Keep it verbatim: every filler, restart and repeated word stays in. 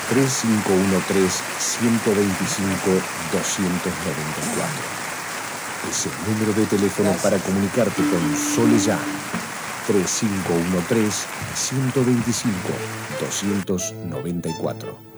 tres cinco uno tres, uno dos cinco, dos nueve cuatro. Es el número de teléfono para comunicarte con Sole Jan. tres cinco uno tres, uno dos cinco, dos nueve cuatro.